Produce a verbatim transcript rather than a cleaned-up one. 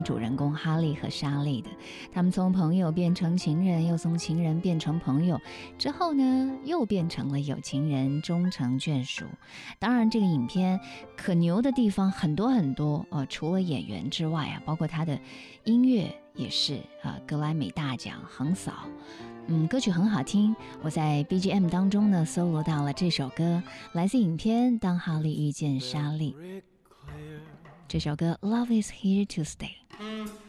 主人公哈利和莎莉的，他们从朋友变成情人，又从情人变成朋友，之后呢又变成了有情人，终成眷属。当然这个影片可牛的地方很多很多、呃、除了演员之外啊，包括他的音乐也是、呃、格莱美大奖横扫。嗯，歌曲很好听，我在 B G M 当中呢搜罗到了这首歌，来自影片《当哈利遇见莎莉》。这首歌 Love is here to stay。